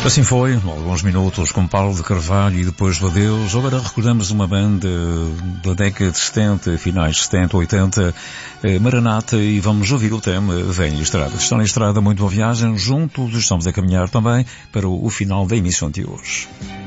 Assim foi, alguns minutos com Paulo de Carvalho e depois o adeus. Agora recordamos uma banda da década de 70, finais de 70, 80, Maranata, e vamos ouvir o tema Vem Estrada. Estão na estrada, muito boa viagem, juntos estamos a caminhar também para o final da emissão de hoje.